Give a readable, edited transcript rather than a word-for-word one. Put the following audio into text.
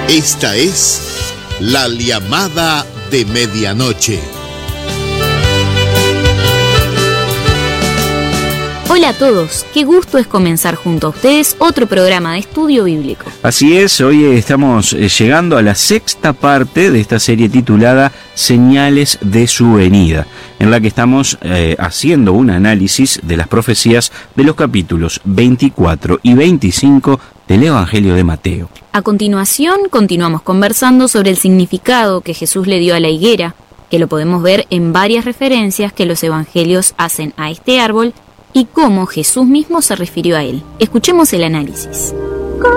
Esta es la llamada de medianoche. Hola a todos, qué gusto es comenzar junto a ustedes otro programa de estudio bíblico. Así es, hoy estamos llegando a la sexta parte de esta serie titulada Señales de su venida, en la que estamos haciendo un análisis de las profecías de los capítulos 24 y 25 del Evangelio de Mateo. A continuación, continuamos conversando sobre el significado que Jesús le dio a la higuera, que lo podemos ver en varias referencias que los evangelios hacen a este árbol y cómo Jesús mismo se refirió a él. Escuchemos el análisis.